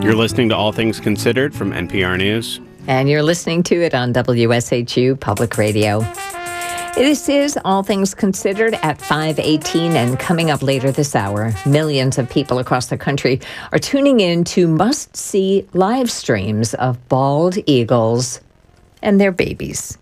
You're listening to All Things Considered from NPR News. And you're listening to it on WSHU Public Radio. This is All Things Considered at 5:18, and coming up later this hour, millions of people across the country are tuning in to must-see live streams of bald eagles and their babies.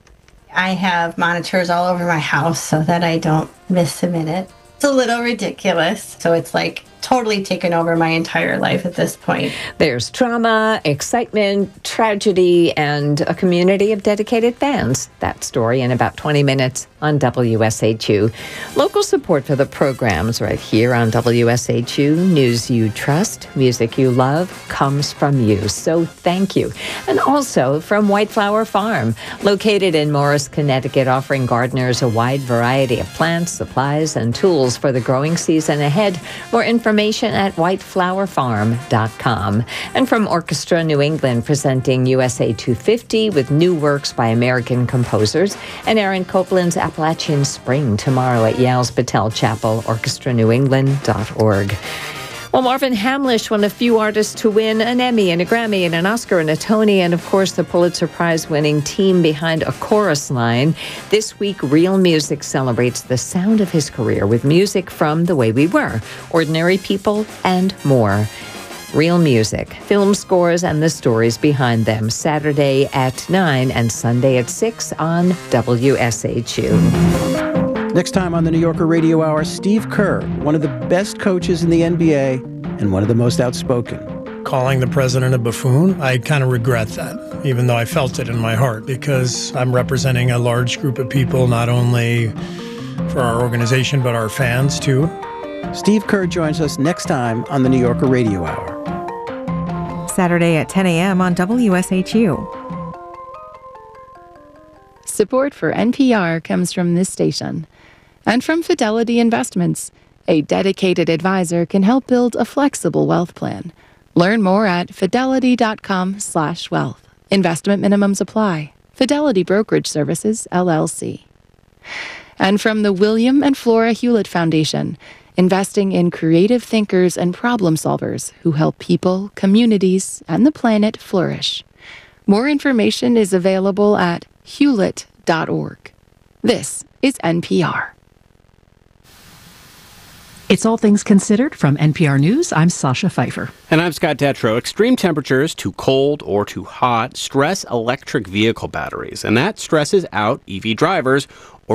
I have monitors all over my house so that I don't miss a minute. It's a little ridiculous, so it's like totally taken over my entire life at this point. There's drama, excitement, tragedy, and a community of dedicated fans. That story in about 20 minutes on WSHU. Local support for the programs right here on WSHU. News you trust, music you love comes from you. So thank you. And also from White Flower Farm, located in Morris, Connecticut, offering gardeners a wide variety of plants, supplies, and tools for the growing season ahead. More information at whiteflowerfarm.com. And from Orchestra New England, presenting USA 250 with new works by American composers, and Aaron Copland's Appalachian Spring tomorrow at Yale's Patel Chapel, orchestranewengland.org. Well, Marvin Hamlisch, one of few artists to win an Emmy and a Grammy and an Oscar and a Tony, and of course the Pulitzer Prize-winning team behind A Chorus Line. This week, Real Music celebrates the sound of his career with music from The Way We Were, Ordinary People, and more. Real Music, film scores and the stories behind them, Saturday at 9 and Sunday at 6 on WSHU. Next time on the New Yorker Radio Hour, Steve Kerr, one of the best coaches in the NBA and one of the most outspoken. Calling the president a buffoon, I kind of regret that, even though I felt it in my heart, because I'm representing a large group of people, not only for our organization, but our fans, too. Steve Kerr joins us next time on the New Yorker Radio Hour. Saturday at 10 a.m. on WSHU. Support for NPR comes from this station and from Fidelity Investments. A dedicated advisor can help build a flexible wealth plan. Learn more at fidelity.com/wealth. Investment minimums apply. Fidelity Brokerage Services, LLC. And from the William and Flora Hewlett Foundation, investing in creative thinkers and problem solvers who help people, communities, and the planet flourish. More information is available at hewlett.org. This is NPR. It's All Things Considered from NPR News. I'm Sasha Pfeiffer. And I'm Scott Detrow. Extreme temperatures, too cold or too hot, stress electric vehicle batteries. And that stresses out EV drivers, or